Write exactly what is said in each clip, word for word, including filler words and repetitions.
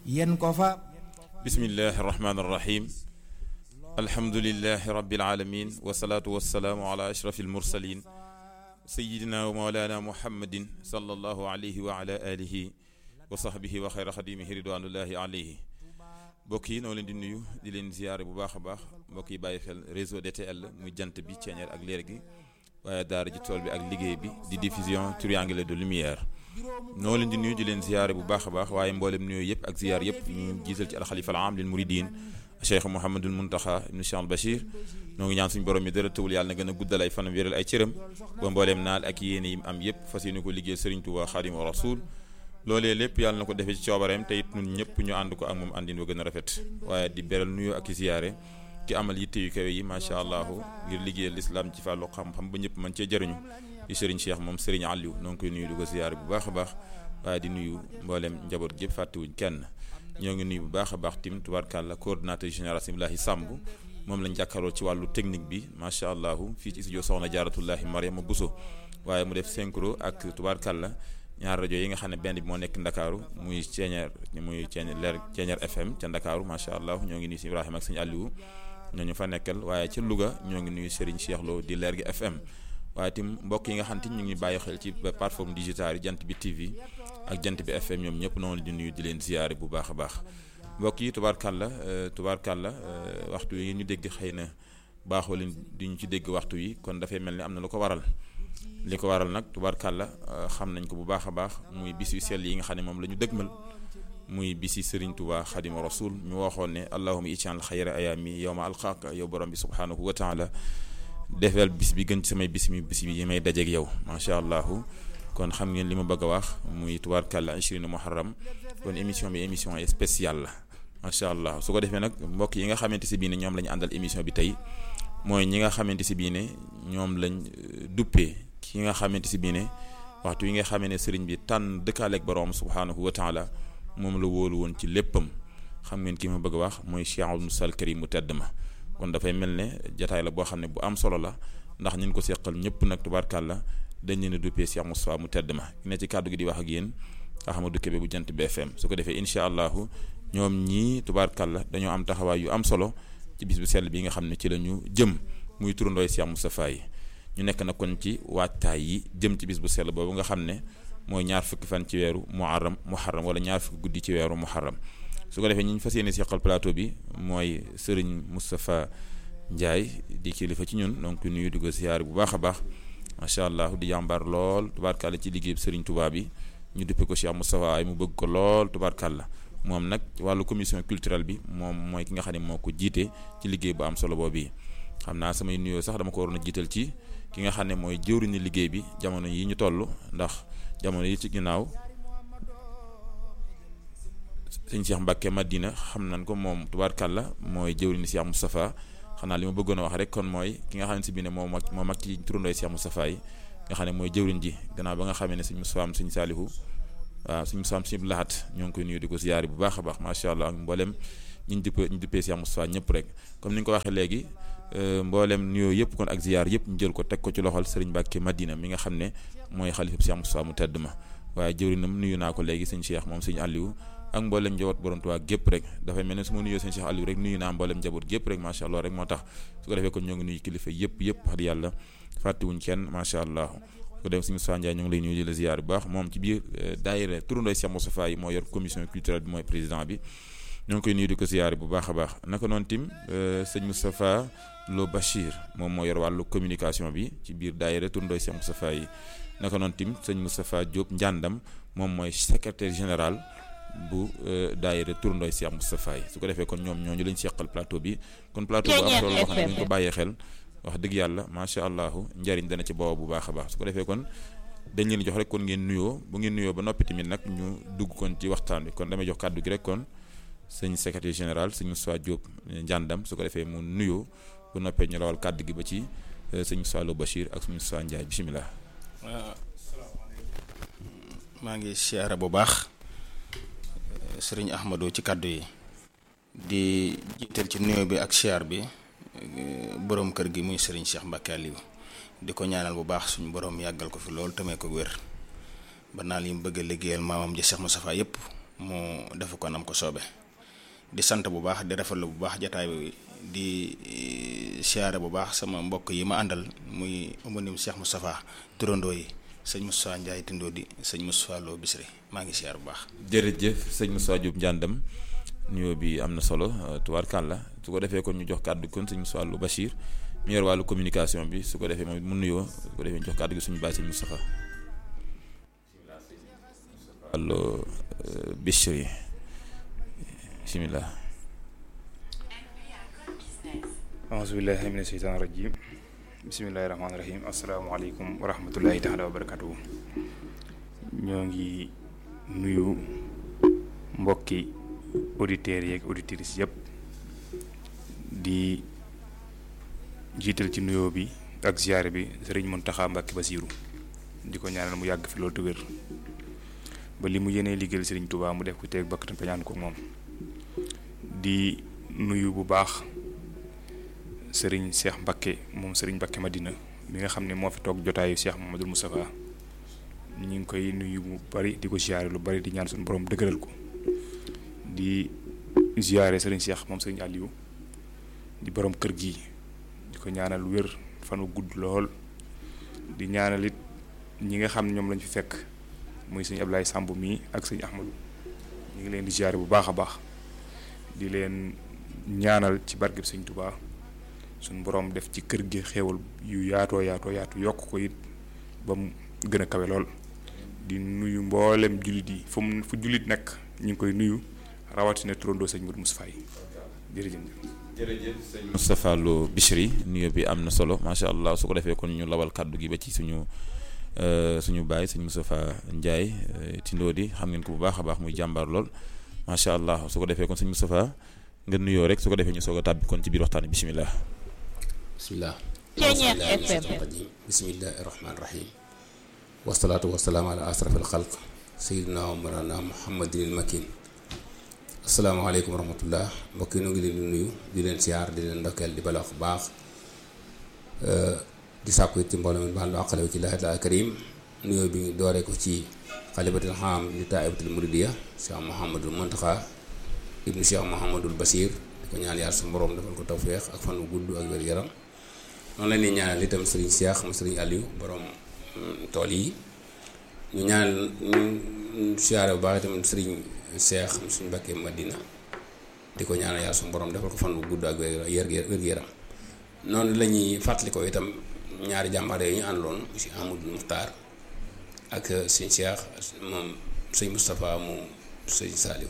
yen ko fa bismillahi irrahmani irrahim alhamdulilahi rabbil alamin wasalaatu wasalaamu ala ashraf almursalin sayidina wa mawlana muhammadin sallallahu alayhi wa ala alihi wa sahbihi wa xayra xadimihi ridwanullahi alayhi mbokk yi noo leen di nuyu di leen ziyaare bu baax a baax mbokk yi bàyyi xel réseau D T L muy jant bi ceeñeer ak leer gi waaye daara ji tool bi ak liggéey bi di diffusion triangle de lumière noo leen di nuyu di leen ziyaare bu baax a baax waaye mboolem nuyu yëpp ak ziyaar yëpp ñu gisal ci alxalifa al aam lil muridin cheikh Mouhamadul Muntaxa ibnu Cheikh al Bachir noo ngi ñaan suñu borom mi dara tëwul yàlla na gën a guddal ay fanam wéral ay cëram ba mbooleem naal ak yéene yi am yëpp fas yéene ko liggéey Serigne Touba Xaadimu Rasuul loolee lépp yàlla na ko defee ci coobareem te it ñun ñëpp ñu ànd ko ak moom àndin wa gën a rafet waaye di beral nuyu ak ziyaare ki amal yitte yu kawe yi macha allah ngir liggéeyal lislaam ci fàllu xam-xam ba ñëpp mën cee jëriñu di Serigne Cheikh moom Serigne Aliou noo ngi koy nuyu di ko ziyaare bu baax a baax waaye di nuyu mboolem njaboot gépp fàttewuñ kenn ñoo ngi nuyu bu baax a baax tim tubaarkàlla coordinateur général Similahi Samb moom lañ jàkkaarloo ci wàllu technique bi macha allah fii ci studio soxna jaaratullahi Mariama Bousso waaye mu def synchro ak tubaarkàlla ñaar rajo yi nga xam ne benn bi moo nekk Ndakaaru muy ceeñeer muy ceeñeer leer ceeñeer F M ca Ndakaaru macha allah ñoo ngi nuyu si Ibrahima ak sëñ Aliou ñooñu fa nekkal waaye ca Louga ñoo ngi nuyu Serigne Cheikh Lo di leer gi F M waaye tim mbokk yi nga xam te ñu ngi bàyyi xel ci plateforme digitale yi jant bi T V ak jant bi F M ñoom ñëpp noonu di nuyu di leen ziyaare bu baax a baax mbokk yi tubaarkàlla tubaarkàlla waxtu yi ñu dégg xëy na baaxoo leen di ñu ci dégg waxtu yi kon dafay mel ni am na lu ko waral li ko waral nag tubaarkàlla xam nañ ko bu baax a baax muy bis yu sell yi nga xam ne moom la ñu dëgmal muy bisi Serigne Touba Xaadimu Rasuul ñu waxoon ne allahumma ij'al xayra ayaami yawma alqaaka yow borom bi subhaanahu wa taala defeel bis bi gën ci samay bis mi bis yi may dajeeg yow macha allah kon xam ngeen li ma bëgg a wax muy tubaarkàlla ishrina muharram kon émission bi émission spéciale la macha allah su ko defee nag mbokk yi nga xamante si bii ne ñoom la ñu àndal émission bi tey mooy ñi nga xamante si bii ne ñoom lañ duppee ki nga xamante si bii ne waxtu yi nga xamee ne sëriñ bi tànn dëkkaaleeg borom subhaanahu wa taala moom la wóolu woon ci léppam xam ngeen ki ma bëgg a wax mooy Cheikh Moussa al Karim mu tedd ma kon dafay mel ne jataay la boo xam ne bu am solo la ndax ñun ko seqal ñëpp nag tubaarkàlla dañ leen a duppee Cheikh Moussa mu tedd ma ne ci kàddu gi di wax ak yéen Ahmadou Kébé bu jant B F M su ko defee incha allahu ñoom ñii tubaarkàlla dañoo am taxawaay yu am solo ci bis bu sell bi nga xam ne ci la ñu jëm muy turandooy Cheikh Moustapha yi ñu nekk na kon ci waajtaay yi jëm ci bis bu sell boobu nga xam ne mooy ñaar fukki fan ci weeru muharram muharram wala ñaar fukki guddi ci weeru muharram su ko defee ñi ñu fas yéene seqal plateau bi mooy Serigne Moustapha Ndiaye di kilifa ci ñun donc nuyu di ko ziyaare bu baax a baax macha allah di jàmbaar lool tubaarkàlla ci liggéey Serigne Touba bi ñu duppe ko Cheikh Moustapha ay mu bëgg ko lool tubaarkàlla moom nag wàllu commission culturelle bi moom mooy ki nga xam ne moo ko jiite ci liggéey bu am solo boobu xam naa samay nuyoo sax dama ko waroon a jiital ci ki nga xam ne mooy jëwriñu liggéey bi jamono yi ñu toll ndax jamono yi ci ginnaaw sëñ Cheikh Mbacke Madina xam nañ ko moom tubaarkàlla mooy jëwriñu Cheikh Moustapha xanaa li ma bëggoon a wax rek kon mooy ki nga xam ne si bii ne moo mag moo mag ci turandooy Cheikh Moustapha yi nga xam ne mooy jëwriñ ji gannaaw ba nga xamee ne sëñ Moustapha am sëñ Saalihu waaw sëñ Moustapha am sëñ Lahat ñoo ngi koy nuyu di ko ziyaari bu baax a baax macha allah ak mboolem ñi ñu duppee ñu duppee Cheikh Moustapha ñëpp rek comme ni nga ko waxee léegi mboolem nuyoo yëpp kon ak ziyaar yëpp ñu jël ko teg ko ci loxol Serigne Mbacke Madina mi nga xam ne mooy xalifa Cheikh Moustapha mu tedd ma waaye jëwriñam nuyu naa ko léegi sëñ Cheikh moom sëñ Aliou ak mboolem njaboot borom Tuubaa gépp rek dafay mel ne su ma nuyoo sëñ Cheikh Aliou rek nuyu naa mboolem njaboot gépp rek macha allah rek moo tax su ko defee kon ñoo ngi nuyu kilifa yëpp yëpp wax di yàlla fàttewuñ kenn macha allah ko dem suñu Moussa Ndiaye ñu ngi lay nuyu di la ziyaar bu baax moom ci biir daayira turandooy Cheikh Moustapha yi moo yor commission culturelle bi mooy président bi ñoo ngi koy nuyu di ko ziyaar bu baax a baax naka noonu tim sëñ Moustapha Lo Bachir moom moo yor wàllu communication bi ci biir daayira turandooy Cheikh Moustapha yi naka noonu tim sëñ Moustapha Diop Ndiandam moom mooy secrétaire général bu daayira turandooy Cheikh Moustapha yi su ko defee kon ñoom ñooñu lañ seqal plateau bi kon plateau bu am solo boo xam ne bu ñu ko bàyyee xel wax dëgg yàlla macha allah njariñ dana ci boobu bu baax a baax su ko defee kon dañ leen jox rek kon ngeen nuyoo bu ngeen nuyoo ba noppi tamit nag ñu dugg kon ci waxtaan bi kon damay jox kàddu gi rek kon sëñ secrétaire général sëñ Moustapha Diop Ndiandam su ko defee mu nuyoo bu noppee ñu rawal kàddu gi ba ci sëñ Moustapha Lo Bachir ak sëñ Moustapha Ndiaye bisimilah. waaw maa ngi siyaara bu baax sëriñ Ahmadou ci kàddu yi di jiital ci nuyoo bi ak siyaar bi borom kër gi muy sëriñ Cheikh Mbacke Aliou di ko ñaanal bu baax suñu borom yàggal ko fi lool tamee ko wér ba naal yi mu bëgg a liggéeyal maamam ji Cheikh Moustapha yëpp mu defu ko nam ko soobe di sant bu baax di rafetlu bu baax jataay bi di siyaare bu baax sama mbokk yi ma àndal muy homonym Cheikh Moustapha turandoo yi sëñ Moustapha Ndiaye tindoo di sëñ Moustapha Lo Bichri maa ngi siyaar bu baax. jërëjëf sëñ Moustapha Diop Ndiandam nuyoo bi am na solo tubaarkàlla su ko defee kon ñu jox kàddu kon sëñ Moustapha Lo Bachir mu yor wàllu communication bi su ko defee moom it mu nuyoo su ko defee ñu jox kàddu gi suñu baay sëñ Moustapha Lo Bichri bismillah. auzu billahi mina sheytaani rajim bismillahi rahmaani rahim asalaamaaleykum wa rahmatullahi taala wa barakatuhu ñoo ngi nuyu mbokki auditeurs yeeg auditrices yëpp di jiital ci nuyoo bi ak ziyaare bi sëriñ Muntaxa Mbàkke Basiiru di ko ñaanal mu yàgg fi loolu te wér ba li mu yéenee liggéeyal sëriñ Tuubaa mu def ko teeg bakkatam te ñaan ko moom di nuyu bu baax sëriñ Cheikh Mbacke moom sëriñ Mbacke Madina mi nga xam ne moo fi toog jotaayu Cheikh Mamadou Moustapha ñu ngi koy nuyu bu bari di ko ziyaare lu bari di ñaan suñu borom dëgëral ko di ziyaare sëriñ Cheikh moom sëriñ Aliou di borom kër gi di ko ñaanal wér fan wu gudd lool di ñaanal it ñi nga xam ne ñoom lañ fi fekk muy sëñ Ablaye Samb mii ak sëñ Ahmadou ñu ngi leen di ziyaare bu baax a baax di leen ñaanal ci barkeb sëñ Touba. suñu borom def ci kër gi xéewal yu yaatoo yaatoo yaatu yokk ko it ba mu gën a kawe lool di nuyu mboolem jullit yi fu mu fu jullit nekk ñu ngi koy nuyu rawatina turandoo sëñ Modou Moustapha yi jërëjëf. jërëjëf sëñ Moustapha Lo Bichri nuyoo bi am na solo macha allah su ko defee kon ñu lawal kàddu gi ba ci suñu suñu baay sëñ Moustapha Ndiaye tindoo di xam ngeen ko bu baax a baax muy jàmbaar lool macha allah su ko defee kon sëñ Moustapha nga nuyoo rek su ko defee ñu soog a tàbbi kon ci biir waxtaan bi bisimilah. bismillah bismillahi rahmaani rahim wasalaatu wasalaamu ala asrafil xalq sayyidina wa mawlana muhammadin il makin asalaamaaleykum wa rahmatullah mbokk yi nu ngi leen di nuyu di leen siyaar di leen ndokkeel di bala wax baax di sàkku it ci mbooloo mi baal lu àqalewu ci lahi taala karim nuyoo bi dooree ko ci xalibatul xam li taibatul muridiya cheikh Mouhamadul Muntaxa ibnu cheikh Mouhamadul Bachir di ko ñaan yàlla su borom defal ko tawféex ak fan wu gudd ak wér-yaram noonu la ñuy ñaanal itam sëriñ Cheikh mu sëriñ Aliou borom tool yi ñu ñaanal ñu siyaare bu baax itam sëriñ Cheikh mu suñu Mbàkke Madina di ko ñaanal yàlla suñu borom defal ko fan bu gudd ak wér-gu-yaram noonu la ñuy fàttali ko itam ñaari jàmbaar yooyu ñu àndaloon si Amadou Muxtaar ak sëñ Cheikh moom sëñ Moustapha mu sëñ Saliou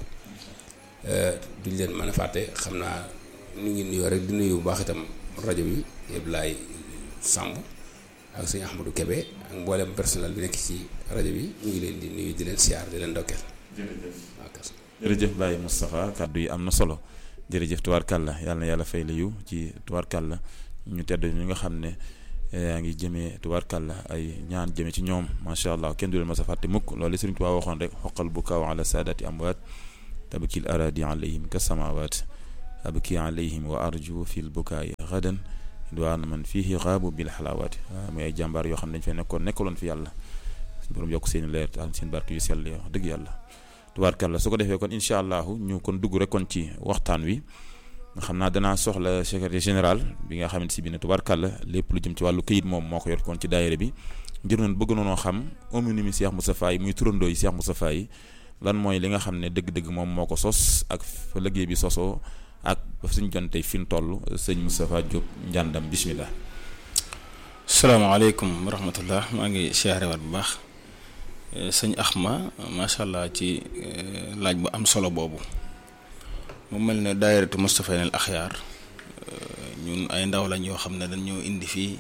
duñ leen mën a fàtte xam naa ñu ngi nuyoo rek di nuyu bu baax itam rajo bi Ablaye Samb ak sëñ Ahmadou Kébé ak mboolem personnel bi nekk ci rajo bi ñu ngi leen di nuyu di leen siyaar di leen ndokkeel. jërëjëf jërëjëf Baye Moustapha kàddu yi am na solo jërëjëf tubaarkàlla yàlla na yàlla fay la yiw ci tubaarkàlla ñu tedd ñu nga xam ne yaa ngi jëmee tubaarkàlla ay ñaan jëmee ci ñoom macha allah kenn du leen mas a fàtte mukk loolu Sëriñ Tuubaa waxoon rek xoqal bu kaw ala saadati amwaat tabkil aradi alayhim ka samawaat abki alayhim wa arju fil bukaay gadan diwaan man fii xaabu bil xalaawaati waaw muy ay jàmbaar yoo xam ne dañ fay nekkoon nekkaloon fi yàlla borom yokk seen leer taal seen barke yu sell wax dëgg yàlla tubaarkàlla su ko defee kon incha allahu ñu kon dugg rek kon ci waxtaan wi nga xam naa danaa soxla secrétaire général bi nga xamante si bi ne tubaarkàlla lépp lu jëm ci wàllu këyit moom moo ko yor kon ci daayira bi ngir noonu bëgg noonoo xam homonymie Cheikh Moustapha yi muy turandoo yi Cheikh Moustapha yi lan mooy li nga xam ne dëgg-dëgg moom moo ko sos ak fa liggéey bi sosoo ak ba suñ jonte fi ñu toll sëñ Moustapha Diop Ndiandam bismillah. salaamaaleykum wa rahmatullah maa ngi siyaarewaat bu baax sëñ Axma macha allah ci laaj bu am solo boobu mu mel ne daayiratu Moustapha al Axyaar ñun ay ndaw lañ yoo xam ne dañoo indi fii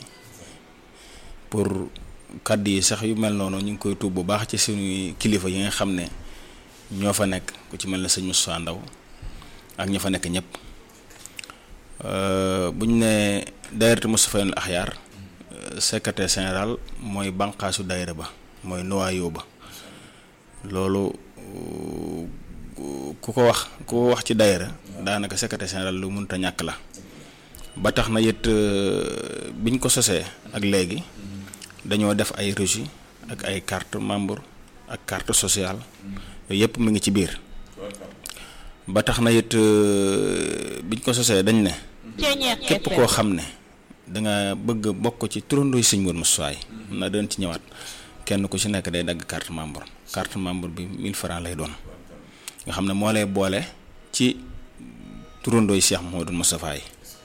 pour kàddu yi sax yu mel noonu ñu ngi koy tuub bu baax ci suñuy kilifa yi nga xam ne ñoo fa nekk ku ci mel ne sëñ Moustapha Ndaw ak ña fa nekk ñëpp bu ñu nee daayiratu Moustapha al Axyaar secrétaire général mooy bànqaasu daayira ba mooy noyau ba loolu ku ko wax ku ko wax ci daayira daanaka secrétaire général lu mënta ñàkk la ba tax na it biñ ko sosee ak léegi dañoo def ay reçu ak ay carte membre ak carte sociale yooyu yëpp mu ngi ci biir ba tax na it biñ ko sosee dañ ne képp koo xam ne danga bëgg bokk ci turandoo sëñ Modou Moustapha yi na dañ ci ñëwaat kenn ku ci nekk day dagg carte membre carte membre bi mille francs lay doon nga xam ne moo lay boole ci turandoo Cheikh Modou Moustapha yi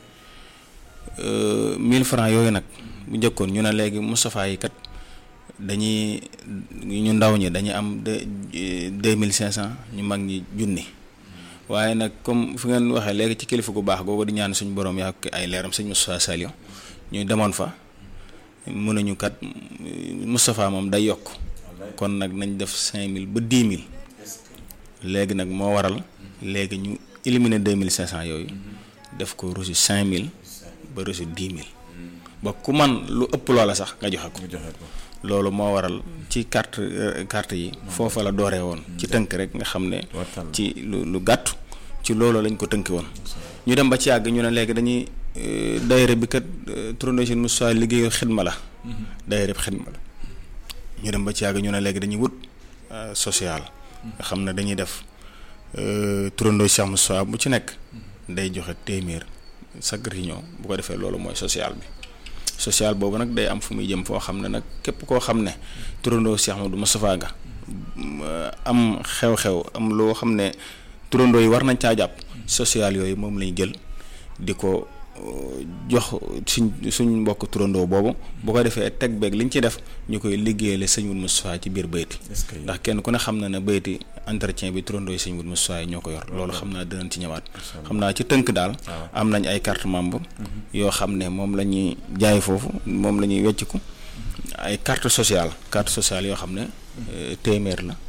mille francs yooyu nag bu njëkkoon ñu ne léegi Moustapha yi kat dañuy ñu ndaw ñi dañuy am deux mille cinq cent ñu mag ñi junni waaye nag comme fi ngeen waxee léegi ci kilifa gu baax googu di ñaan suñu borom yaa ay leeram sëñ Moustapha Saliou ñu demoon fa mën nañu kat Moustapha moom day yokk kon nag nañ def cinq mille ba dix mille léegi nag moo waral léegi ñu éliminer deux mille cinq cent yooyu def ko reçu cinq mille ba reçu dix mille ba ku man lu ëpp loola sax nga joxe ko loolu moo waral ci carte carte yi foofa la dooree woon ci tënk rek nga xam ne ci lu lu gàttu ci loolu lañ ko tënki woon ñu dem ba ci yàgg ñu ne léegi dañuy daayira bi kat turandoo Sëñ Moustapha liggéeyu xidma la daayira bi xidma la ñu dem ba ci yàgg ñu ne léegi dañuy wut social nga xam ne dañuy def turandoo Cheikh Moustapha bu ci nekk day joxe téeméer chaque réunion bu ko defee loolu mooy social bi social boobu nag day am fu muy jëm foo xam ne nag képp koo xam ne turandoo Cheikh Modou Moustapha nga am xew-xew am loo xam ne turandoo yi war nañ caa jàpp social yooyu moom lañ jël di ko jox suñ suñ mbokk turandoo boobu bu ko defee teg beeg liñ ci def ñu koy liggéeyale sëñ Modou Moustapha ci biir bayti ndax kenn ku ne xam na ne bayti entretien bi turandoo yi sëñ Modou Moustapha yi ñoo ko yor loolu xam naa dinañ ci ñëwaat xam naa ci tënk daal am nañ ay carte membre yoo xam ne moom la ñuy jaay foofu moom la ñuy wecciku ay carte sociale carte sociale yoo xam ne téeméer la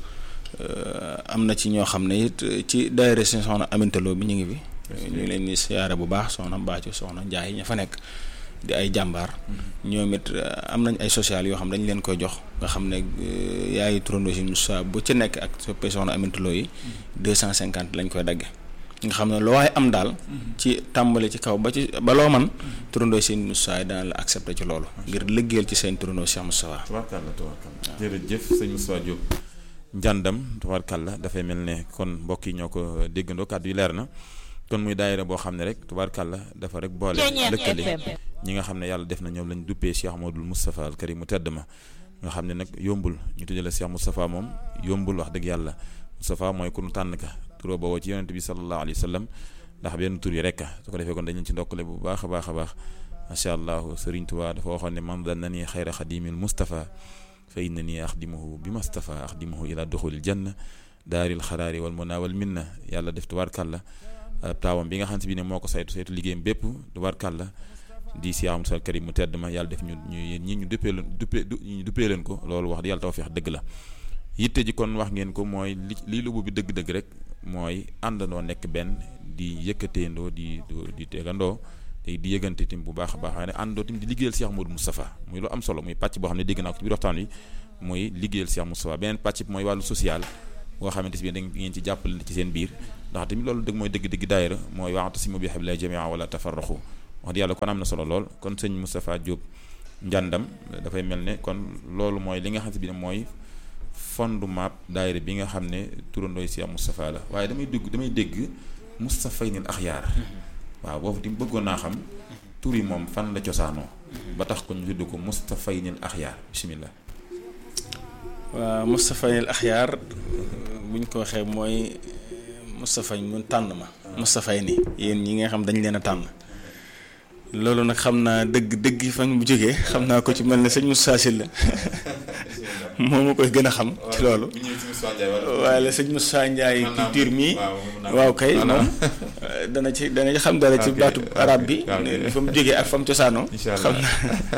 am na ci ñoo xam ne it ci daayira si soxna Amintaloo bi ñu ngi fi ñu leen di siyaare bu baax soxna Mbacco soxna Ndiaye ña fa nekk di ay jàmbaar ñoom it am nañ ay social yoo xam dañ leen koy jox nga xam ne yaayu turandoo si Moussa bu ci nekk ak soppe soxna Amintaloo yi deux cent cinquante lañ koy dagge nga xam ne loo waaye am daal ci tàmbali ci kaw ba ci ba loo man turandoo seen Moussa yi dana la accepté ci loolu ngir liggéeyal ci seen turandoo Cheikh Moustapha. tubaarkàlla tubaarkàlla jërëjëf sëñ Moustapha Diop njàndam tubaarkàlla dafay mel ne kon mbokk yi ñoo ko déggandoo kàddu yi leer na kon muy daayira boo xam ne rek tubaarkàlla dafa rek boole lëkkale ñi nga xam ne yàlla def na ñoom lañ duppee Cheikh Modou Moustapha al Karim mu tedd ma nga xam ne nag yombul ñu tuddee la Cheikh Moustapha moom yombul wax dëgg yàlla Moustapha mooy ku nu tànn ka turoo boobu ci yonent bi sallallahu alayhi wa sallam ndax benn tur yi rek su ko defee kon dañu ci ndokkale bu baax a baax a baax macha allah Serigne Touba dafa waxoon ne man dannani xayra xadimil Moustapha fa innani axdimuhu bi Moustapha axdimuhu ila duxulil janna daaril xaraari wal muna wal minna yàlla def tubaarkàlla taawam bi nga xam ne moo ko saytu saytu liggéeyam bépp tubaarkàlla di Cheikh Moustapha al Karim mu tedd ma yàlla def ñu ñu ñi ñu duppee leen duppee ñu duppee leen ko loolu wax di yàlla tawfeex dëgg la yitte ji kon wax ngeen ko mooy li lii lu bi dëgg-dëgg rek mooy àndandoo nekk benn di yëkkateendoo di di tegandoo te di yëgante tim bu baax a baax waaye ne àndoo tim di liggéeyal Cheikh Modou Moustapha muy lu am solo muy pàcc boo xam ne dégg naa ko ci biir waxtaan wi muy liggéeyal Cheikh Moustapha beneen pàcc bi mooy wàllu social boo xamante si bi da ngeen ci jàppale ci seen biir ndax tamit loolu dëgg mooy dëgg-dëgg daayira mooy wa'tasimu bi hablillahi jami'an wala tafarraqu wax di yàlla kon am na solo lool kon sëñ Moustapha Diop njàndam dafay mel ne kon loolu mooy li nga xam ne bi ne mooy fondement daayira bi nga xam ne turandooy Cheikh Moustapha la waaye damay dégg damay dégg Moustaphaynil Axyaar waaw boobu tim bëggoon naa xam tur yi moom fan la cosaanoo ba tax ko ñu tudd ko Moustaphaynil Axyaar bismillah. waaw Moustaphaynil Axyaar buñ ko waxee mooy Moustapha ñun tànn ma Moustapha ni yéen ñi nga xam dañ leen a tànn loolu nag xam naa dëgg dëgg fan bu jógee xam naa ko ci mel ne sëñ Moussa Sylla moo ma koy gën a xam ci loolu waaye la sëñ Moussa Ndiaye culture mi waaw kay moom dana ci dana ci xam dara ci baatu arab bi fa mu jógee ak fa mu cosaanoo xam naa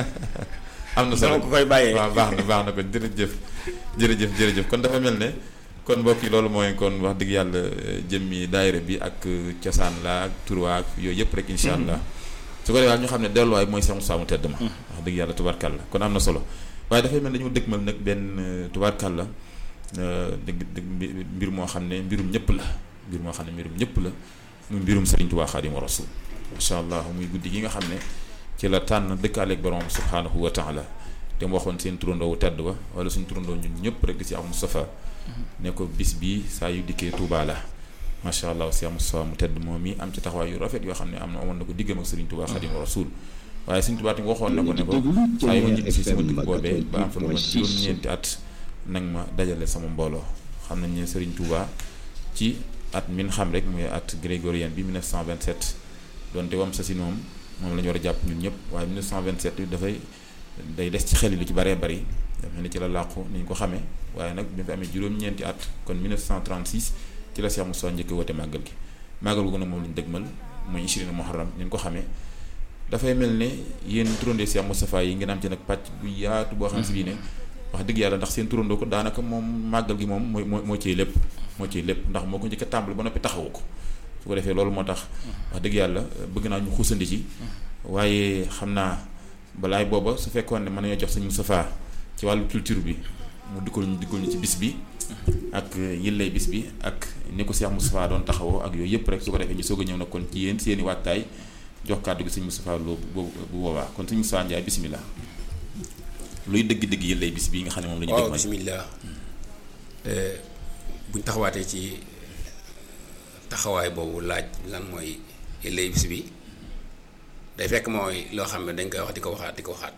am na solo ko koy bàyyee waaw baax na baax na kon jërëjëf jërëjëf jërëjëf kon dafa mel ne kon mbokk yi loolu mooy kon wax dëgg yàlla jëmmi daayira bi ak cosaan la ak turwa ak yooyu yëpp rek incha allah su ko defee ñu xam ne delluwaay mooy Cheikh Moustapha mu tedd ma wax dëgg yàlla tubaarkàlla kon am na solo waaye dafay mel ne dañoo dëgmal nag benn tubaarkàlla dëgg dëgg mbir moo xam ne mbirum ñëpp la mbir moo xam ne mbirum ñëpp la muy mbirum Serigne Touba Xaadimu Rasuul macha allah muy guddi gi nga xam ne ci la tànn dëkkaaleeg borom subhaanahu wa taala te mu waxoon seen turandoo wu tedd ba wala suñu turandoo ñun ñëpp rek di ci am Moustapha ne ko bis bii saa yu dikkee Touba la macha allah Cheikh Moustapha mu tedd moom mi am ci taxawaay yu rafet yoo xam ne am na amoon na ko diggam ak Serigne Touba Xaadimu Rasuul waaye Serigne Touba tamit waxoon na ko ne ko saa yu ma ñibbi si sama dëkk boobee ba am fa lu ma juróom-ñeenti at nag ma dajale sama mbooloo xam nañ ne Serigne Touba ci at min xam rek muy at grégorien bi mille neuf cent vingt-sept donte wam sa si moom moom la ñu war a jàpp ñun ñëpp waaye mille neuf cent vingt-sept bi dafay day des ci xel yi lu ci bëree bëri dafa ne ci la làqu ni ñu ko xamee waaye nag bi mu fi amee juróom-ñeenti at kon mille neuf cent trente-six ci la Cheikh Moustapha njëkk woote màggal gi màggal gu nag moom lañu dëgmal muy ishrina muharram ni ñu ko xamee dafay mel ne yéen turandoo Cheikh Moustapha yi ngeen am ci nag pàcc bu yaatu boo xam si bii ne wax dëgg yàlla ndax seen turandoo ko daanaka moom màggal gi moom mooy moo moo ciy lépp moo ciy lépp ndax moo ko njëkk a tàmbali ba noppi taxawu ko su ko defee loolu moo tax wax dëgg yàlla bëgg naa ñu xuusandi ci waaye xam naa balaay booba su fekkoon ne mën nañoo jox sëñ Moustapha ci wàllu culture bi mu dikkal ñu dikkal ñu ci bis bi ak yëllay bis bi ak ni ko Cheikh Moustapha doon taxawoo ak yooyu yëpp rek su ko defee ñu soog a ñëw nag kon ci yéen seeni waajtaay jox kàddu gi sëñ Moustapha Lo bu boobaa kon sëñ Moustapha Ndiaye bisimilah luy dëgg-dëgg yëllay bis bi nga xam ne moom la ñu. waaw bisimilah buñ taxawaatee ci taxawaay boobu laaj lan mooy yëllay bis bi day fekk mooy loo xam ne dañ koy wax di ko waxaat di ko waxaat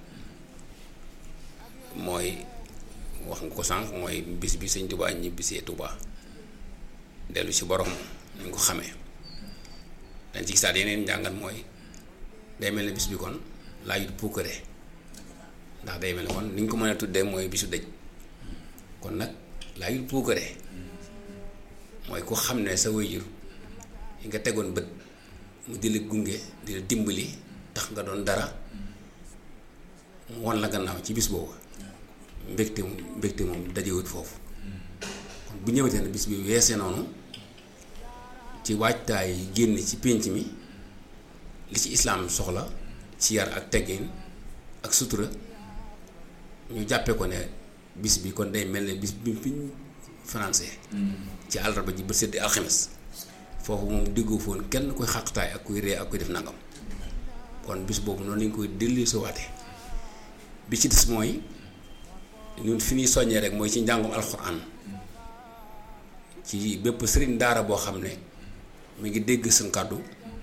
mooy wax nga ko sànq mooy bis bi sëñ Touba ñibbisee Touba dellu ci borom ñu ko xamee dañ ci gisaat yeneen njàngat mooy day mel ne bis bi kon laajut puukare ndax day mel ne kon ni ñu ko mën a tuddee mooy bisu dëj kon nag laajut puukare mooy ku xam ne sa waajur yi nga tegoon bët mu di la gunge di la dimbali tax nga doon dara mu won la gannaaw ci bis boobu mbégte moom mbégte moom dajewut foofu kon bu ñëwatee ne bis bi weesee noonu ci waajtaay génn ci pénc mi li ci islaam soxla ci yar ak teggin ak sutura ñu jàppee ko ne bis bi kon day mel ne bis bi fi français ci àllarba ji ba seddi alxames foofu moom déggoo foon kenn koy xàqtaay ak kuy ree ak kuy def nangam kon bis boobu noonu lañ koy dellu sa waate bi ci des mooy ñun fi ñuy soññee rek mooy ci njàngum alxuraan ci bépp sëriñ daara boo xam ne mu ngi dégg seen kàddu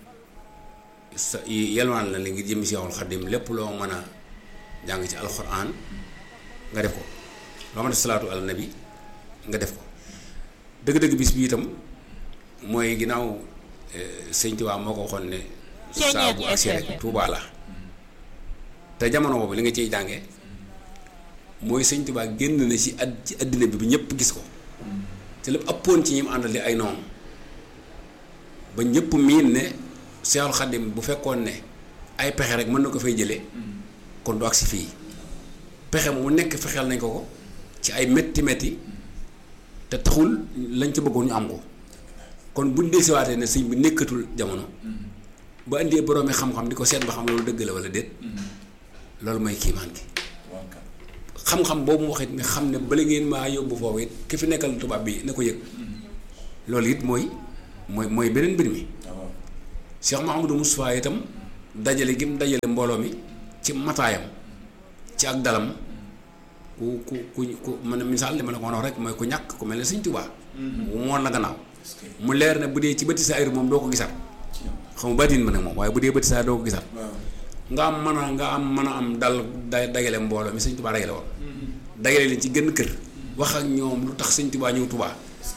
sa yelwaan la li ngi jëm si Seexul Xadim lépp loo mën a jàng ci alxuraan nga def ko loo mën a def salaatu ala nabi nga def ko dëgg-dëgg bis bi itam mooy ginnaaw sëñ Tuubaa moo ko waxoon ne saa bu agsi rek Tuubaa la te jamono boobu li nga ciy jànge mooy sëñ Tuubaa génn na ci ad ci àddina bi bi ñëpp gis ko te lépp ëppoon ci ñi mu àndal ay noonu ba ñëpp miin ne Seexul Xadim bu fekkoon ne ay pexe rek mën na ko fay jëlee kon du agsi fii pexe mu nekk fexeel nañ ko ko ci ay metti metti te taxul lañ ca bëggoon ñu am ko kon buñ desiwaatee ne sëñ bi nekkatul jamono ba indee boroomi xam-xam di ko seet ba xam loolu dëgg la wala déet loolu mooy kiimaan gi xam-xam boobu mu wax it ne xam ne bala ngeen maa yóbbu foofu it ki fi nekkal tubaab bi na ko yëg loolu it mooy mooy mooy beneen mbir mi Cheikh Mouhamadou Moustapha itam dajale gi mu dajale mbooloo mi ci mataayam ci ak dalam ku ku ku ku mën a misaal li ma la ko wax rek mooy ku ñàkk ku mel ne Sëñ Tuubaa woon la gannaaw mu leer ne bu dee ci bëti saa moom doo ko gisat xam nga baatin ma nag moom waaye bu dee bëti saa doo ko gisat nga am mën a nga am mën a am dal da dagale mbooloo mi Sëñ Tuubaa dagale woon dagale leen ci gën kër wax ak ñoom lu tax Sëñ Tuubaa ñëw Tuubaa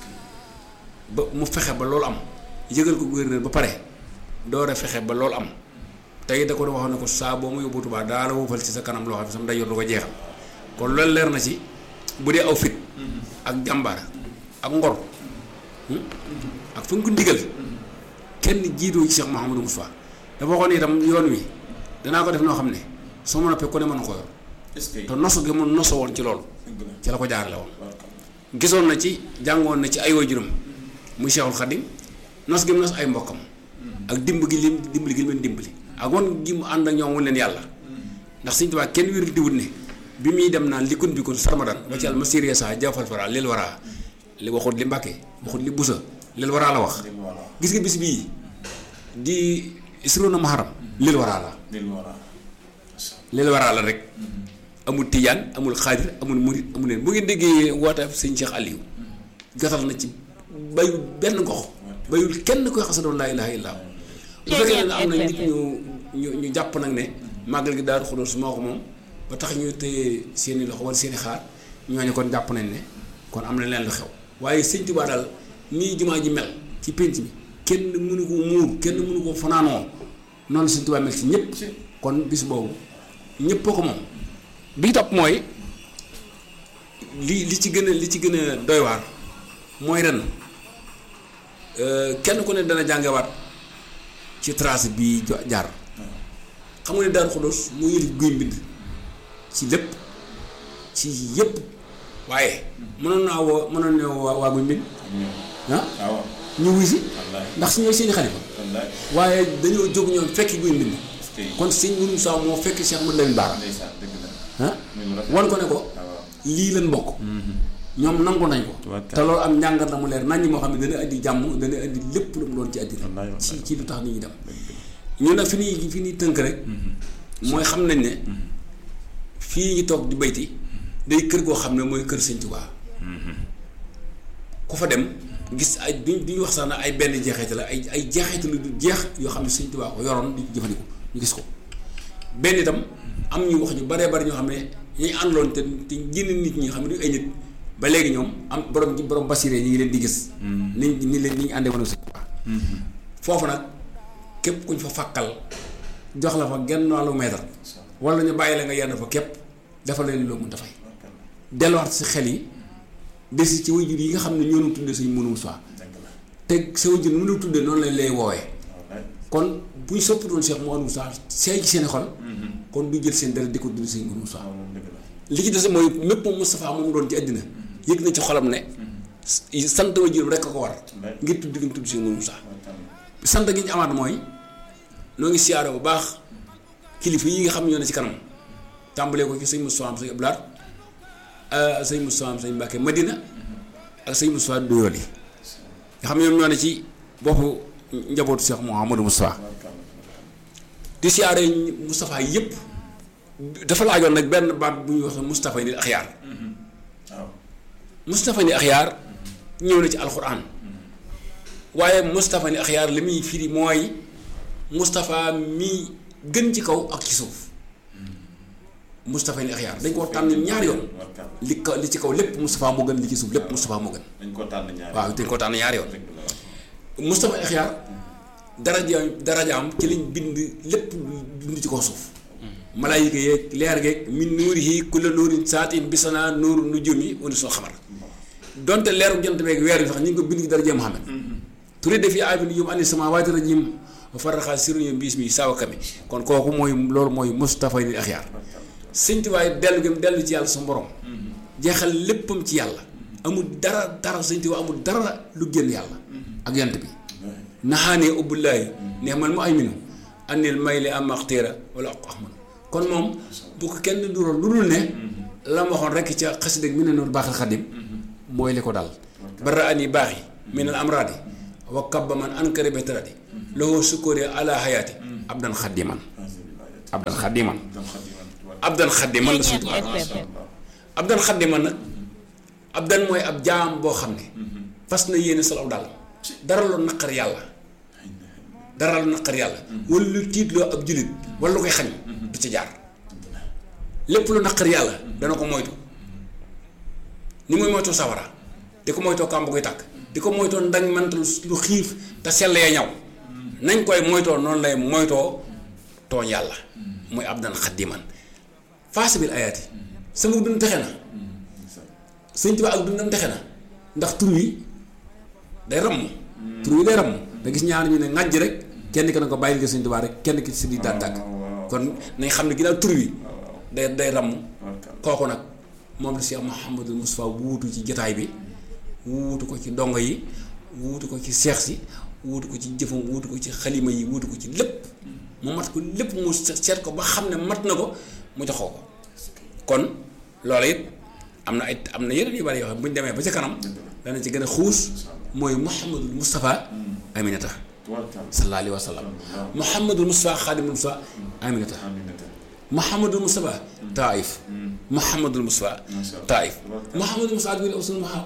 ba mu fexe ba loolu am yëgal ko gouverneur ba pare door a fexe ba loolu am tey da ko doon waxoon ne ko saa boo ma yóbbu Tuubaa daa la wóofal ci sa kanam loo xam ne sama day yor du ko jeexal kon loolu leer na ci bu dee aw fit ak jàmbaar ak ngor ak fu nga ko ndigal kenn jiitoo ci Cheikh Mouhamadou Moustapha dafa waxoon itam yoon wi danaa ko def noo xam ne soo ma noppee ku ne mën na ko yor te nosu gi mu noso woon ci loolu ci la ko jaarale woon gisoon na ci jàngoon na ci ay waajuram muy Cheikhul Khadim nos gi mu nos ay mbokkam ak dimb gi lim dimbali gi leen dimbali ak won gi mu ànd ak ñoom won leen yàlla ndax Sëñ Tuubaa kenn wér diwut ne bi muy dem naan li kun bi kun sarmadan ba ci àll ma siree saa jafal fara lil waraa li waxut li Mbàkke waxut li Busa lil waraa la wax gis nga bis bii di isrona muharram lil waraa la lil waraa la rek amul tijaan amul xaadir amul murit amul leen bu ngeen déggee woote sëñ Cheikh Aliou gatal na ci bayu benn gox bayul kenn koy xasee doon laa ilaaha illallaah bu fekkee ne am na nit ñu ñu ñu jàpp nag ne màggal gi Daaru Xudoos moo ko moom ba tax ñu téye seeni loxo wala seeni xaar ñooñu kon jàpp nañ ne kon am na leen lu xew waaye Sëñ Tuubaa daal nii jumaa ji mel ci pénc bi kenn mënu ko muur kenn mënu ko fanaanoo noonu Sëñ Tuubaa mel ci ñëpp kon bis boobu ñëpp ko moom bi topp mooy li li ci gën a li ci gën a doy waar mooy ren kenn ku ne dana jàngewaat ci trace bi jaar xam nga ne Daaru Xudoos moo yëlif guy mbind ci lépp ci yëpp waaye mënoon naa woo mënoon na waa waa guy mbind ah ñu wuy si ndax si ñooy seeni xalifa waaye dañoo jóg ñoom fekki guy mbind kon sëñ Mourou Moussa moo fekk Cheikh Mouhamadou Lamine Bara ah wan ko ne ko lii leen bokk ñoom nangu nañ ko te loolu am njàngat na mu leer nañ ñi moo xam ne dana indi jàmm dana indi lépp lu mu doon ci àddina ci ci lu tax nit ñi dem ñun nag fi ñuy fi ñuy tënk rek mooy xam nañ ne fii ñu toog di bayti day kër goo xam ne mooy kër Sëñ Tuubaa ku fa dem gis ay duñ duñ wax sax na ay benn jeexeete la ay ay jeexeete lu du jeex yoo xam ne Sëñ Tuubaa ko yoroon di jëfandiku ñu gis ko benn itam am ñu wax ñu baree bari ñoo xam ne ñuy àndaloon te te génn nit ñi xam ne du ay nit ba léegi ñoom am borom borom basiré ñi ngi leen di gis ni ni leen ni ñu àndee woon ak Sëñ Tuubaa foofu nag képp kuñ fa fàkkal jox la fa genn wàllu mètre wala ñu bàyyi la nga yenn fa képp dafa leen loo mën dafay delluwaat si xel yi desi ci wajur yi nga xam ne ñoo doon tuddee Sëñ Mourou Moussa te sa wajur mu la tuddee noonu lañ lay woowee kon buñ soppatoon Cheikh Mouhamadou Moussa seey ci seen xol kon du jël seen dara di ko tuddee Sëñ Mourou Moussa li ci des mooy mépp Moustapha moom doon ci àddina yëg na ci xolam ne sant wajuram rek a ko war ngir tudd gi mu tudd Sëñ Mourou Moussa sant gi ñu amaat mooy noo ngi siyaare bu baax kilifa yi nga xam ñoo ne ci kanam tàmbalee ko ci sëñ Moustapha am sëñ Abdoulaye sëñ Moustapha am sëñ Mbacke Madina ak sëñ Moustapha Doyoli nga xam ne ñoom ñoo ne ci boppu njabootu Cheikh Mouhamadou Moustapha di siyaare Moustapha yëpp dafa laajoon nag benn baat bu ñuy wax Moustapha ni Axyaar Moustapha ni Axyaar ñëw na ci alxuraan waaye Moustapha ni Axyaar li muy firi mooy Moustapha mi gën ci kaw ak ci suuf Moustapha ni Axyaar dañ koo tànn ñaari yoon li ka li ci kaw lépp Moustapha moo gën li ci suuf lépp Moustapha moo gën. dañ koo tànn ñaari waaw dañ koo tànn ñaari yoon. Moustapha ni Axyaar darajaam darajaam ci liñ bind lépp dund ci kaw suuf. malaayika yeeg leer geeg min nuurihi kulla nuurin saatin bisanaa nuuru nujumi wala soo xamar donte leeru jant beeg weer bi sax ñu ngi ko bind ci daraja Muhammad. turé defi aabin yum ani sama waati rajim wa faraxaa sirñu mbiis mi saawakami kon kooku mooy loolu mooy Moustapha ni Axyaar Sëñ Tuubaa dellu gi mu dellu ci yàlla su borom jeexal léppam ci yàlla amul dara dara Sëñ Tuubaa amul dara lu génn yàlla ak yant bi naxaanee ubbullaahi neex man mu ay minu annil may li am axtéera wala ak ahmad kon moom bu ko kenn duroon lu dul ne la ma waxoon rekk ca xasida mi ne noonu baaxal xadim mooy li ko dal bara ani baaxi minal amradi wa kabba man ankara betradi lahu sukuri ala hayati abdan xadiman abdan xadiman abdan xadiman la suñu abdan xadiman nag abdan mooy ab jaam boo xam ne fas na yéene sol aw daal dara lu naqar yàlla dara lu naqar yàlla wala lu tiitloo ab jullit wala lu koy xañ du ca jaar lépp lu naqar yàlla dana ko moytu ni muy moytoo sawara di ko moytoo kàmb koy tàkk di ko moytoo ndañ mant lu xiif te sell ya ñaw nañ koy moytoo noonu lay moytoo tooñ yàlla muy abdan xaddiman faasa bil ayaati sama dund texe na Sëñ Tuubaa ak dundam texe na ndax tur wi day ramm tur wi day ramm da gis ñaar ñu ne ŋàjj rek kenn ki na ko bàyyil nga Sëñ Tuubaa rek kenn ki si di daan tàkk kon nañ xam ne ginnaaw tur wi day day ramm kooku nag moom la Cheikh Mouhamadou Moustapha wuutu ci jotaay bi wuutu ko ci dongo yi wuutu ko ci seex si wuutu ko ci jëfam wuutu ko ci xalima yi wuutu ko ci lépp mu mat ko lépp mu seet ko ba xam ne mat na ko mu joxoo ko kon loolu it am na ay am na yeneen yu bari yoo xam bu ñu demee ba ca kanam dana ci gën a xuus mooy Mouhamadul Moustapha Aminata sallallahu alayhi wa sallam Mouhamadul Moustapha Xaadimul Moustapha Aminata Mouhamadul Moustapha Taif Mouhamadul Moustapha Taif Mouhamadul Moustapha bi usul Mouhamad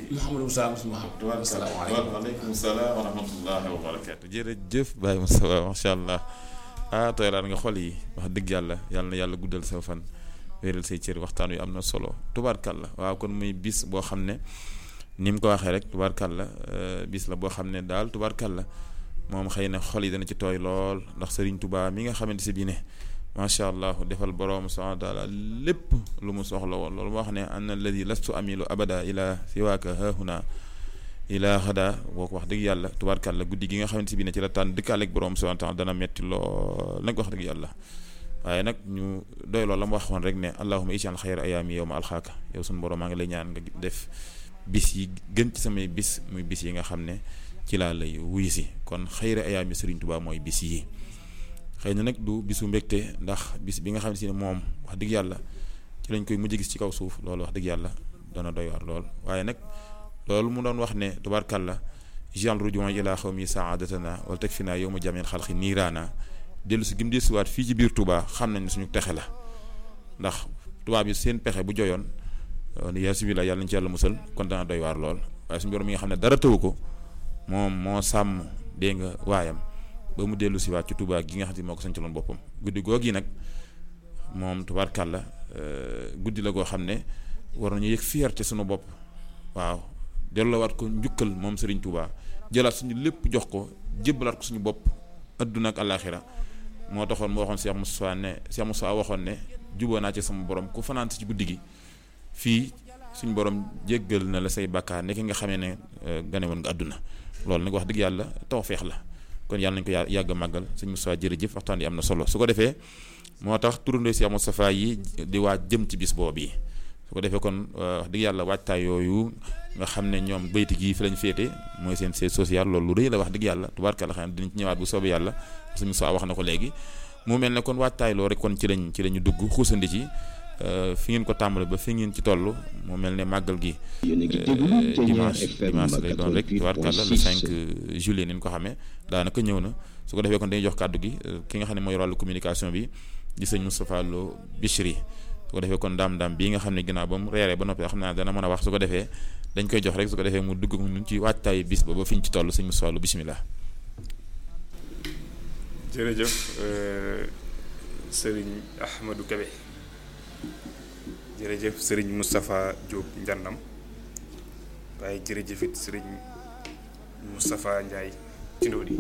Mouhamadou Moussa Moussa asalaamaaleykum waaleykum salaam wa rahmatullahi wa barakaatu. jërëjëf Baye Moustapha macha allah ah tooyalaat nga xol yi wax dëgg yàlla yàlla na yàlla guddal sa fan wéeral say cër waxtaan wi am na solo tubaarkàlla waaw kon muy bis boo xam ne ni mu ko waxee rek tubaarkàlla bis la boo xam ne daal tubaarkàlla moom xëy na xol yi dana ci tooy lool ndax Serigne Touba mi nga xamante si bii ne macha allah defal borom subhanahu wa taala lépp lu mu soxla woon loolu moo wax ne an alladi lastu amilu abada ila siwaaka hahuna ila xada boo ko wax dëgg yàlla tubaarkàlla guddi gi nga xamante si bii ne ci la tànn dëkkaaleeg borom subhanahu wa taala dana metti lool nag wax dëgg yàlla waaye nag ñu doy loolu la mu waxoon rek ne allahuma ij'al xayra ayaami yow ma alxaaka yow suñu borom maa ngi lay ñaan nga def bis yi gën ci samay bis muy bis yi nga xam ne ci laa lay wuyu si kon xayra ayaami Serigne Touba mooy bis yi xëy na nag du bisu mbégte ndax bis bi nga xam ne si ne moom wax dëgg yàlla ci lañ koy mujj gis ci kaw suuf loolu wax dëgg yàlla dana doy waar lool waaye nag loolu mu doon wax ne tubaarkàlla ij'al rujuwan ila xawmi saadatana wala takfina yawma jamil xalqi niiraana dellu si gim desuwaat fii ci biir Touba xam nañ ne suñu texe la ndax tubaab yi seen pexe bu joyoon yaa sibila yàlla nañ ci yàlla musal kon dana doy waar lool waaye suñu borom mi nga xam ne dara tawu ko moom moo sàmm dégg nga waayam ba mu dellu si waat ci Touba gi nga xam ne moo ko sañcaloon boppam guddi googu yi nag moom tubaarkàlla guddi la goo xam ne war nañu yëg fierté suñu bopp waaw delloowaat ko njukkal moom Serigne Touba jëlaat suñu lépp jox ko jébbalaat ko suñu bopp adduna ak àllaaxira moo taxoon moo waxoon Cheikh Moussa ne Cheikh Moussa waxoon ne juboo naa ci sama borom ku fanaan si ci guddi gi fii suñu borom jéggal na la say bàkkaar nekk nga xamee ne gane woon nga adduna loolu nag wax dëgg yàlla tawfeex la kon yàlla nañ ko yà yàgg a màggal sëñ Moustapha jërëjëf waxtaan yi am na solo su ko defee moo tax turandoo Cheikh Moustapha yi di waaj jëm ci bis boobu yi su ko defee kon wax dëgg yàlla waajtaay yooyu nga xam ne ñoom bayti gii fi lañ féete mooy seen siège social loolu lu rëy la wax dëgg yàlla tubaarkàlla xam ne dinañ ci ñëwaat bu soobee yàlla sëñ Moustapha wax na ko léegi mu mel ne kon waajtaay loo rek kon ci lañ ci lañu dugg xuusandi ci fi ngeen ko tàmbale ba fi ngeen ci toll mu mel ne màggal gi dimanche dimanche lay doon rek tubaarkàlla le cinq juillet ni ñu ko xamee daanaka ñëw na su ko defee kon dañuy jox kàddu gi ki nga xam ne mooy wàllu communication bi di sëñ Moustapha Lo Bichri su ko defee kon daam daam bii nga xam ne ginnaaw ba mu reeree ba noppi xam naa dana mën a wax su ko defee dañ koy jox rek su ko defee mu dugg ñu ci waajtaay bis ba ba fi ñu ci toll sëñ Moustapha Lo bismillah. jërëjëf sëriñ Ahmadou Kébé jërëjëf sëriñ Moustapha Diop Njannam waaye jërëjëf it sëriñ Moustapha Ndiaye ci Ndodi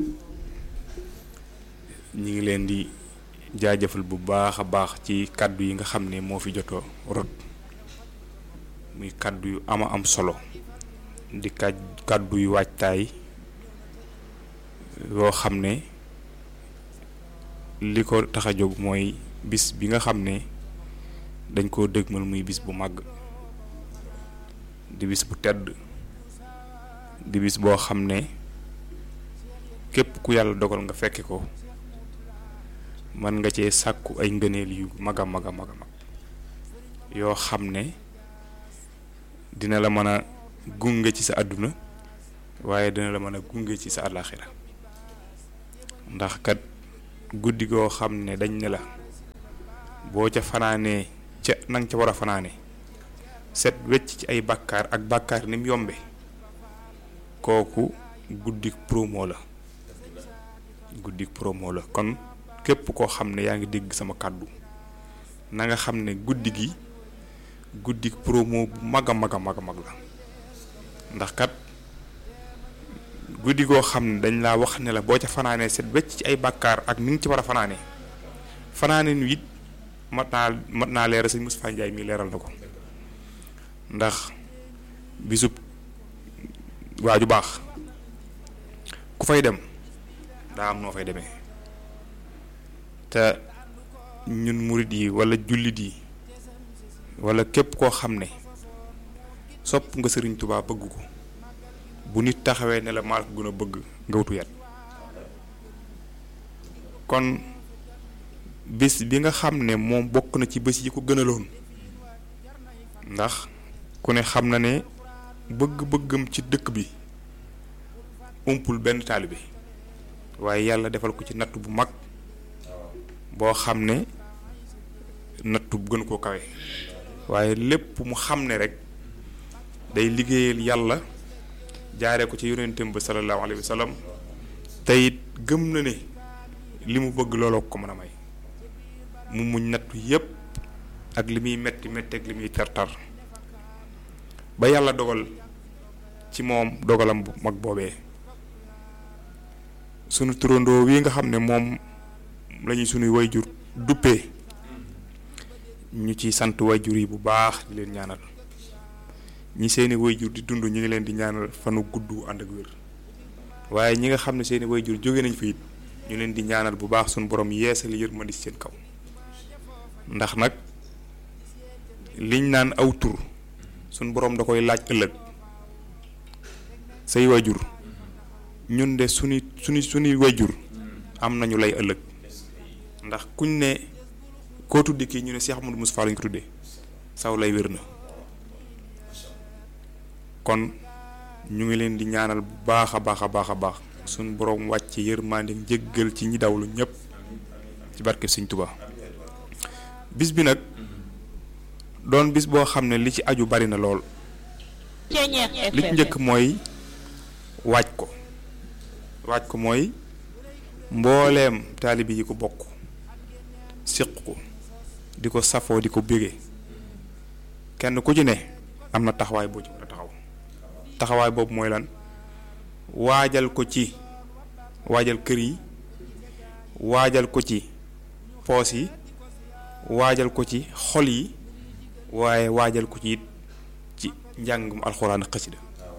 ñi ngi leen di jaajëfal bu baax a baax ci kàddu yi nga xam ne moo fi jotoo rot muy kàddu yu ama am solo di kaj kàddu yu waajtaay yoo xam ne li ko tax a jóg mooy bis bi nga xam ne dañ koo dëgmal muy bis bu màgg di bis bu tedd di bis boo xam ne képp ku yàlla dogal nga fekke ko mën nga cee sàkku ay ngëneel yu mag a mag a mag a mag yoo xam ne dina la mën a gunge ci sa àdduna waaye dina la mën a gunge ci sa àllaaxira ndax kat guddi goo xam ne dañ ne la boo ca fanaanee ca nang ca war a fanaane set wecc ci ay bàkkaar ak bàkkaar ni mu yombe kooku guddik promo la guddik promo la kon képp koo xam ne yaa ngi dégg sama kàddu na nga xam ne guddi gi guddik promo bu mag a mag a mag a mag la ndax kat guddi goo xam ne dañ laa wax ne la boo ca fanaanee set wecc ci ay bàkkaar ak ni nga ci war a fanaane fanaane nu it mat naa mat naa leeral sëñ Moustapha Ndiaye mi leeral na ko ndax bisub waaju baax ku fay dem daa am noo fay demee te ñun murid yi wala jullit yi wala képp koo xam ne sopp nga Sëriñ Tuubaa bëgg ko bu nit taxawee ne la maa ko gën a bëgg nga wutu yat kon bés bi nga xam ne moom bokk na ci bés yi ko gënaloon ndax ku ne xam na ne bëgg-bëggam ci dëkk bi umpul benn taalibe waaye yàlla defal ko ci natt bu mag boo xam ne natt bu gën koo kawe waaye lépp mu xam ne rek day liggéeyal yàlla jaaree ko ci yonentam ba sallallahu alayhi wa sallam te it gëm na ne li mu bëgg looloo ko mën a may mu muñ nattu yépp ak li muy metti metti ak li muy tartar ba yàlla dogal ci moom dogalam bu mag boobee sunu turandoo wi nga xam ne moom lañuy sunuy wayjur duppee ñu ci sant wayjur yi bu baax di leen ñaanal ñi seeni wayjur di dund ñu ngi leen di ñaanal fanu gudd ànd ak wér waaye ñi nga xam ne seeni wayjur jóge nañ fi it ñu leen di ñaanal bu baax sunu borom yeesal yërmandi ci seen kaw ndax nag liñ naan aw tur sunu borom da koy laaj ëllëg say wayjur ñun de sunu sunu sunuy wayjur am nañu lay ëllëg ndax kuñ ne koo tuddi kii ñu ne Cheikh Amadou Moustapha lañ ko tuddee saw lay wér na kon ñu ngi leen di ñaanal bu baax a baax a baax a baax suñu borom wàcc yërmande jéggal ci ñi dawlu ñëpp ci barke Sëñ Tuubaa bis bi nag doon bis boo xam ne li ci aju bari na lool li ci njëkk mooy waaj ko waaj ko mooy mbooleem taalibi yi ko bokk siq ko di ko safoo di ko bégee kenn ku ci ne am na taxawaay boo ci war a taxaw taxawaay boobu mooy lan waajal ko ci waajal kër yi waajal ko ci poos yi waajal ko ci xol yi waaye waajal ko ci it ci njàngum alxuraan ak xasida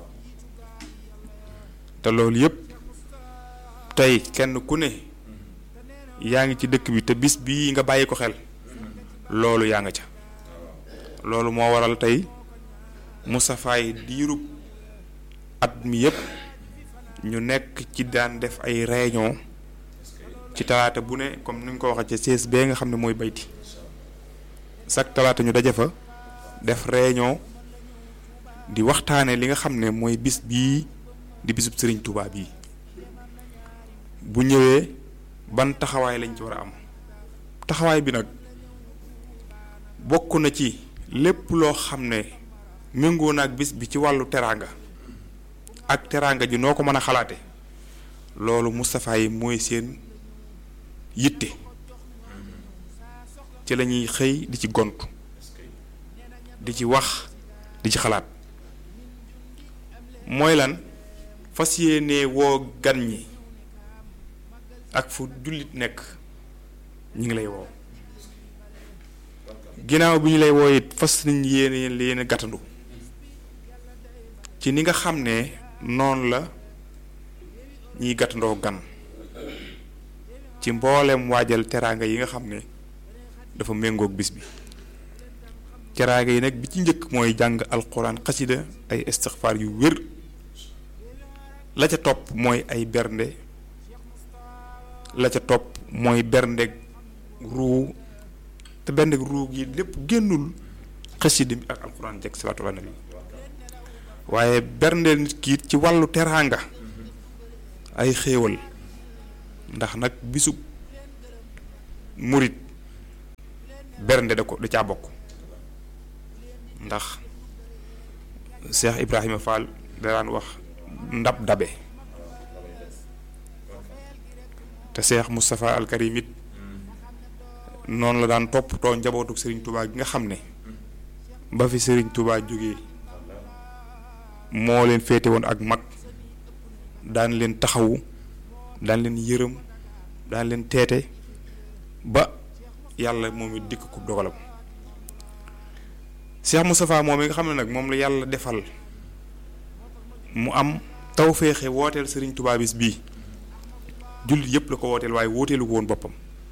te loolu yépp tey kenn ku ne yaa ngi ci dëkk bi te bis bii nga bàyyi ko xel loolu yaa nga ca loolu moo waral tey Moustapha yi diirub at mi yépp ñu nekk ci daan def ay réunion ci talaata bu ne comme ni nga ko waxee ci C S B nga xam ne mooy bayti chaque talaata ñu daje fa def réunion di waxtaane li nga xam ne mooy bis bii di bisub Serigne Touba bii bu ñëwee ban taxawaay lañ ci war a am taxawaay bi nag bokk na ci lépp loo xam ne méngoo na ak bis bi ci wàllu teraanga ak teraanga ji noo ko mën a xalaate loolu Moustapha yi mooy seen yitte ci lañuy xëy di ci gontu di ci wax di ci xalaat mooy lan fas yéene woo gan ñi ak fu jullit nekk ñu ngi lay woo ginnaaw bi ñu lay woo it fas nañ yéene leen gàttandu ci ni nga xam ne noonu la ñiy gàttandoo gan ci mboolem waajal teraanga yi nga xam ne dafa méngoog bis bi teraanga yi nag bi ci njëkk mooy jàng alxuraan xasida ay istixfaar yu wér la ca topp mooy ay bernde la ca topp mooy bernde ruu te bernde ruu gi lépp génnul xasida bi ak alxuraan jekk salaatu ala nabi waaye bernde nit ki ci wàllu teraanga ay xéewal ndax nag bisu murit bernde da ko da caa bokk ndax Cheikh Ibrahima Fall da daan wax ndab dabe te Cheikh Moustapha Al Karim it noonu la daan toppatoo njabootu Serigne Touba gi nga xam ne ba fi Serigne Touba jógee moo leen féete woon ak mag daan leen taxawu daan leen yërëm daan leen teete ba yàlla moom it dikk ku dogalam Cheikh Moustapha moom yi nga xam ne nag moom la yàlla defal mu am tawféexe wooteel Serigne Touba bis bii jullit yëpp la ko wooteel waaye wooteelu ko woon boppam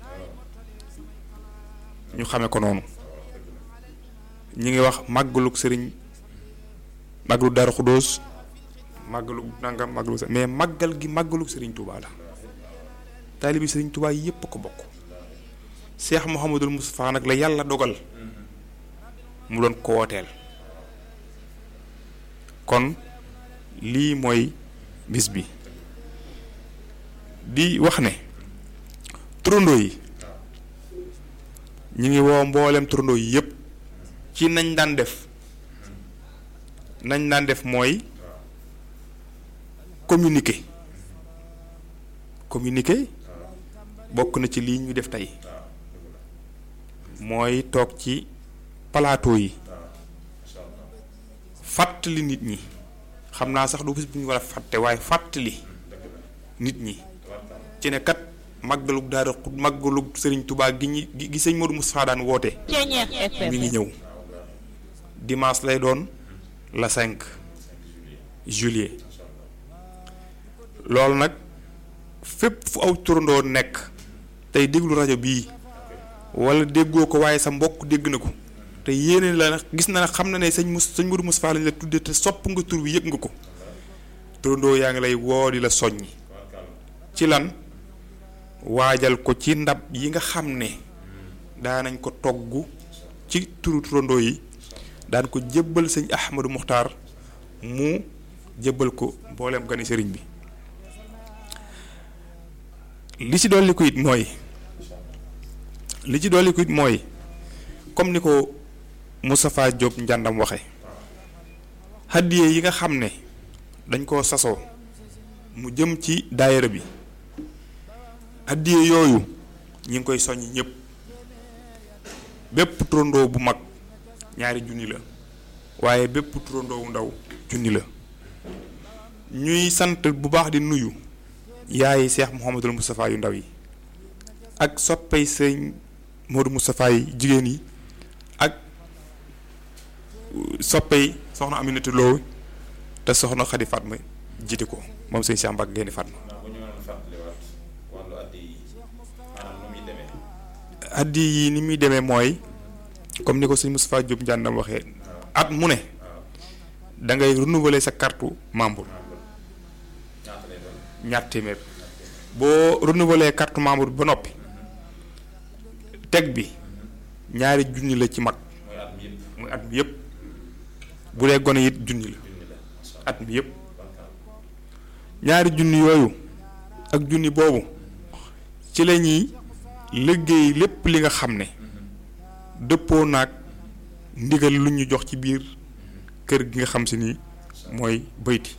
ñu xame ko noonu ñi ngi wax màggalug Serigne màggalu Daaru Xudóos màggalu nangam màggalu sa mais màggal gi màggalug Serigne Touba la taalibi Serigne Touba yëpp ko bokk Cheikh Mouhamadul Moustapha nag la yàlla dogal mu doon ko wooteel kon lii mooy bis bi di wax ne turandoo yi ñu ngi woo mboolem turandoo yi yëpp ci nañ daan def nañ daan def mooy communiquer communiquer bokk na ci lii ñu def tey mooy toog ci plateau yi fàttali nit ñi xam naa sax du bés bu ñu war a fàtte waaye fàttali nit ñi ci ne kat màggalug daara màggalug Sëriñ Tuubaa gi ñi gi sëñ Modou Moustapha daan woote mi ngi ñëw dimanche lay doon la cinq juillet loolu nag fépp fu aw turandoo nekk tey déglu rajo bii wala déggoo ko waaye sa mbokk dégg na ko te yéene la gis na xam na ne sëñ Mous sëñ Modou Moustapha lañ la tuddee te sopp nga tur bi yëg nga ko turandoo yaa ngi lay woo di la soññi ci lan waajal ko ci ndab yi nga xam ne daanañ ko togg ci turu turandoo yi daan ko jébbal sëñ Ahmadou Muxtaar mu jébbal ko mboolem gani sëriñ bi li ci dolli ko it mooy li ci dolli ko it mooy comme ni ko Moustapha Diop njàndam waxe hadiye yi nga xam ne dañ koo sasoo mu jëm ci daayira bi hadiye yooyu ñi ngi koy soññ ñëpp bépp turandoo bu mag ñaari junni la waaye bépp turandoo bu ndaw junni la ñuy sant bu baax di nuyu yaayi Cheikh Mouhamadul Moustapha yu ndaw yi ak soppey sëñ Modou Moustapha yi jigéen yi ak soppey soxna Aminata Lo te soxna Khady Fatma jiite ko moom sëñ Cheikh Mbacke Gaynde Fatma addi yi ni muy demee mooy comme ni ko sëñ Moustapha Diop njàndam waxee at mu ne da ngay renouveler sa carte membre ñaar téeméer boo renouveler carte membre ba noppi teg bi ñaari junni la ci mag muy at mi yëpp bu dee gone it junni la at mi yëpp ñaari junni yooyu ak junni boobu ci la ñuy liggéey lépp li nga xam ne dëppoo naag ndigal lu ñu jox ci biir kër gi nga xam si ni mooy bayti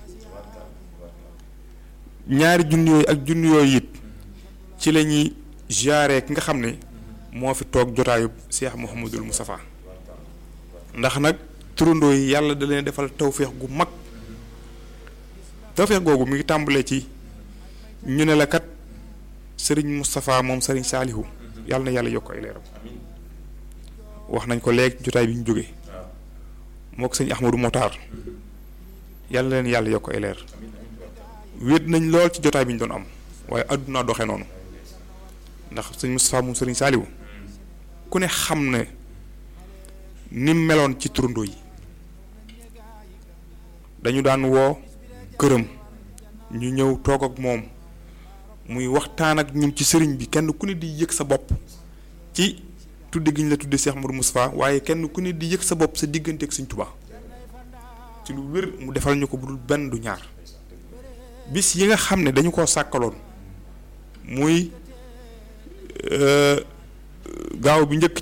ñaari junni yooyu ak junni yooyu it ci la ñuy jaaree ki nga xam ne moo fi toog jotaayu Cheikh Mouhamadul Moustapha ndax nag turandoo yi yàlla da leen defal tawféex gu mag tawféex googu mi ngi tàmbalee ci ñu ne la kat Serigne Moustapha moom Serigne Saalihu yàlla na yàlla yokk ay leeram wax nañ ko léegi jotaay bi ñu jógee moo ko sëñ Ahmadou Motaar yàlla na leen yàlla yokk ay leer wéet nañ lool ci jotaay bi ñu doon am waaye àdduna doxe noonu ndax sëñ Moustapha moom Serigne Saalihu ku ne xam ne ni meloon ci turandoo yi dañu daan woo këram ñu ñëw toog ak moom muy waxtaan ak ñun ci sëriñ bi kenn ku ne di yëg sa bopp ci tudde gi ñu la tudde Cheikh Modou Moustapha waaye kenn ku ne di yëg sa bopp sa diggante ak Sëriñ Tuubaa ci lu wér mu defal ñu ko bu dul benn du ñaar bis yi nga xam ne dañu koo sàkkaloon muy gaaw bi njëkk